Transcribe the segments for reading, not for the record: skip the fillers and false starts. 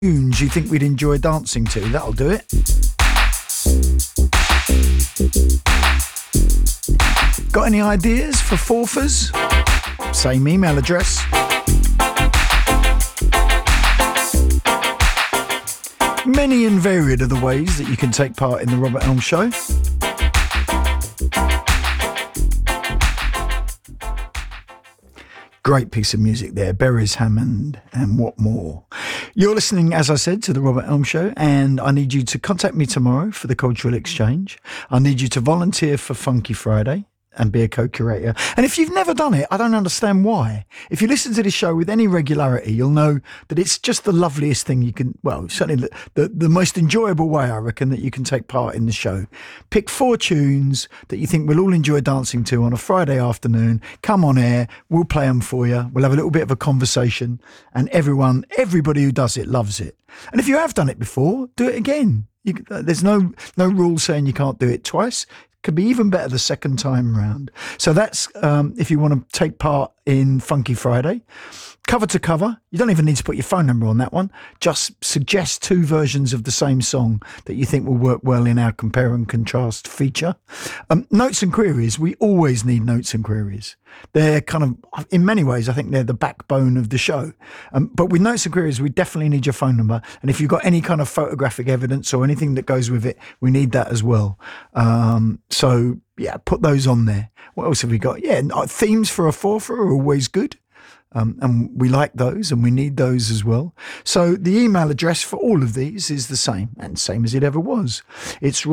tunes you think we'd enjoy dancing to. That'll do it. Got any ideas for forfers? Same email address. Many and varied are the ways that you can take part in the Robert Elm Show. Great piece of music there, Berries Hammond and What More. You're listening, as I said, to the Robert Elm Show, and I need you to contact me tomorrow for the Cultural Exchange. I need you to volunteer for Funky Friday and be a co-curator. And if you've never done it, I don't understand why. If you listen to this show with any regularity, you'll know that it's just the loveliest thing you can, well, certainly the most enjoyable way, I reckon, that you can take part in the show. Pick 4 tunes that you think we'll all enjoy dancing to on a Friday afternoon. Come on air, we'll play them for you. We'll have a little bit of a conversation, and everybody who does it loves it. And if you have done it before, do it again. There's no rule saying you can't do it twice. Could be even better the second time round. So that's if you want to take part in Funky Friday. Cover to cover. You don't even need to put your phone number on that one. Just suggest 2 versions of the same song that you think will work well in our compare and contrast feature. Notes and queries. We always need notes and queries. They're kind of, in many ways, I think they're the backbone of the show. But with notes and queries, we definitely need your phone number. And if you've got any kind of photographic evidence or anything that goes with it, we need that as well. So, yeah, put those on there. What else have we got? Yeah, themes for a forfer are always good. And we like those and we need those as well. So the email address for all of these is the same, and same as it ever was. It's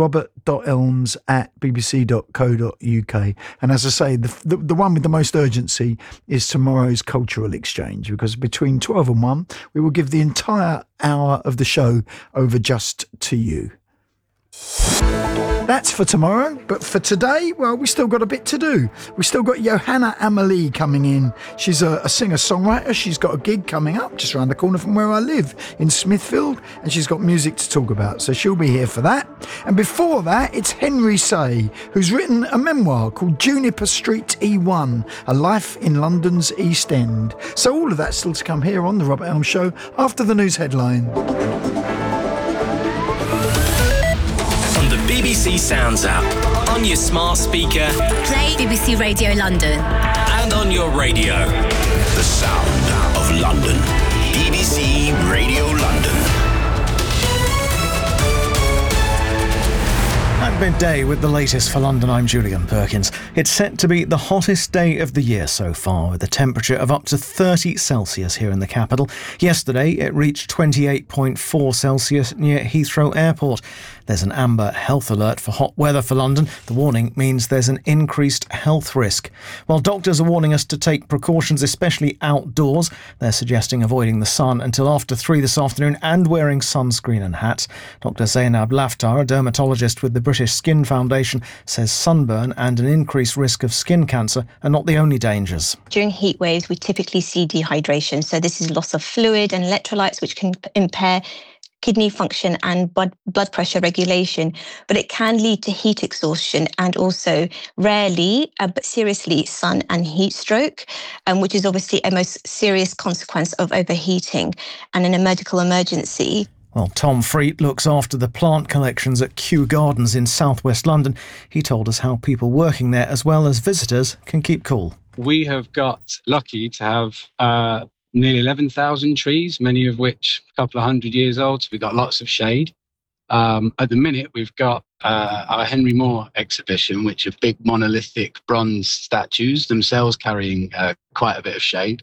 robert.elms@bbc.co.uk. And as I say, the one with the most urgency is tomorrow's Cultural Exchange, because between 12 and 1, we will give the entire hour of the show over just to you. That's for tomorrow, but for today, well, we still got a bit to do. We still got Johanna Amalie coming in. She's a singer-songwriter. She's got a gig coming up just around the corner from where I live in Smithfield, and she's got music to talk about, so she'll be here for that. And before that, it's Henry Say, who's written a memoir called Juniper Street E1, A Life in London's East End. So all of that's still to come here on The Robert Elm Show after the news headline. BBC Sounds app, on your smart speaker, play BBC Radio London, and on your radio. The sound of London. BBC Radio London. At midday with the latest for London, I'm Julian Perkins. It's set to be the hottest day of the year so far, with a temperature of up to 30 Celsius here in the capital. Yesterday, it reached 28.4 Celsius near Heathrow Airport. There's an amber health alert for hot weather for London. The warning means there's an increased health risk. While doctors are warning us to take precautions, especially outdoors, they're suggesting avoiding the sun until after 3 this afternoon and wearing sunscreen and hats. Dr. Zainab Laftar, a dermatologist with the British Skin Foundation, says sunburn and an increased risk of skin cancer are not the only dangers. During heat waves, we typically see dehydration. So this is loss of fluid and electrolytes, which can impair kidney function and blood pressure regulation, but it can lead to heat exhaustion and also rarely, but seriously, sun and heat stroke, which is obviously a most serious consequence of overheating and in a medical emergency. Well, Tom Freet looks after the plant collections at Kew Gardens in southwest London. He told us how people working there, as well as visitors, can keep cool. We have got lucky to have nearly 11,000 trees, many of which a couple of 100 years old, so we've got lots of shade. At the minute, we've got our Henry Moore exhibition, which are big monolithic bronze statues, themselves carrying quite a bit of shade.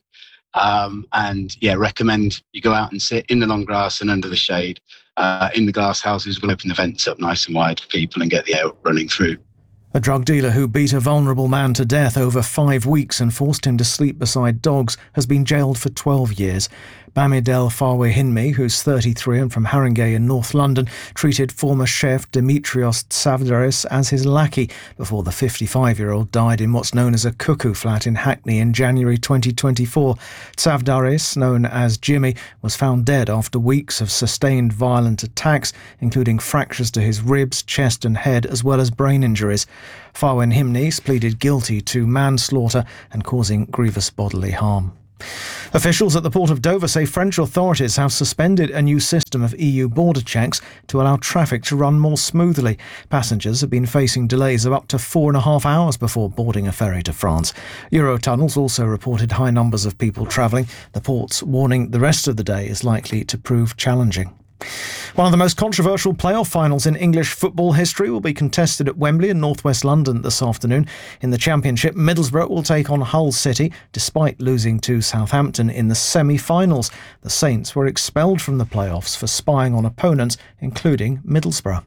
Recommend you go out and sit in the long grass and under the shade. In the glass houses, we'll open the vents up nice and wide for people and get the air running through. A drug dealer who beat a vulnerable man to death over 5 weeks and forced him to sleep beside dogs has been jailed for 12 years. Bamidel Fawehinmi, who's 33 and from Haringey in North London, treated former chef Dimitrios Tsavdaris as his lackey before the 55-year-old died in what's known as a cuckoo flat in Hackney in January 2024. Tsavdaris, known as Jimmy, was found dead after weeks of sustained violent attacks, including fractures to his ribs, chest and head, as well as brain injuries. Fawehinmi pleaded guilty to manslaughter and causing grievous bodily harm. Officials at the port of Dover say French authorities have suspended a new system of EU border checks to allow traffic to run more smoothly. Passengers have been facing delays of up to 4.5 hours before boarding a ferry to France. Eurotunnels also reported high numbers of people travelling. The port's warning the rest of the day is likely to prove challenging. One of the most controversial playoff finals in English football history will be contested at Wembley in northwest London this afternoon. In the Championship, Middlesbrough will take on Hull City, despite losing to Southampton in the semi-finals. The Saints were expelled from the playoffs for spying on opponents, including Middlesbrough.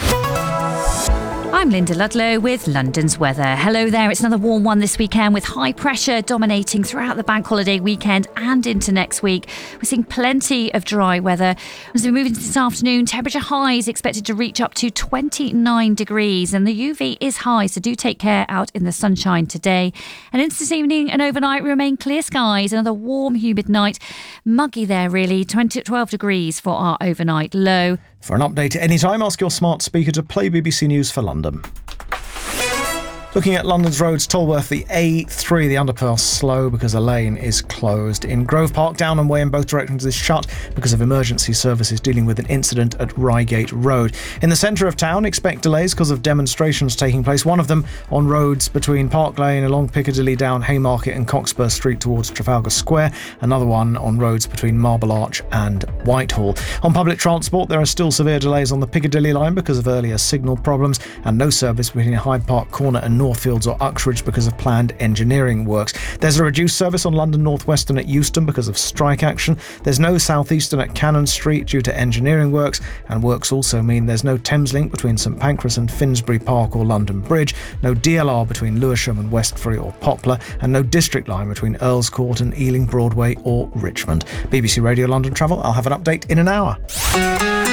I'm Linda Ludlow with London's weather. Hello there. It's another warm one this weekend with high pressure dominating throughout the bank holiday weekend and into next week. We're seeing plenty of dry weather. As we move into this afternoon, temperature highs expected to reach up to 29 degrees and the UV is high, so do take care out in the sunshine today. And into this evening and overnight remain clear skies. Another warm, humid night. Muggy there really. 12 degrees for our overnight low. For an update at any time, ask your smart speaker to play BBC News for London. Looking at London's roads, Tolworth, the A3, the underpass slow because a lane is closed. In Grove Park, Downham Way in both directions is shut because of emergency services dealing with an incident at Reigate Road. In the centre of town, expect delays because of demonstrations taking place. One of them on roads between Park Lane along Piccadilly down Haymarket and Cockspur Street towards Trafalgar Square. Another one on roads between Marble Arch and Whitehall. On public transport, there are still severe delays on the Piccadilly line because of earlier signal problems and no service between Hyde Park Corner and Northfields or Uxbridge because of planned engineering works. There's a reduced service on London North Western at Euston because of strike action. There's no South Eastern at Cannon Street due to engineering works, and works also mean there's no Thameslink between St Pancras and Finsbury Park or London Bridge, no DLR between Lewisham and Westbury or Poplar, and no District Line between Earls Court and Ealing Broadway or Richmond. BBC Radio London Travel, I'll have an update in an hour.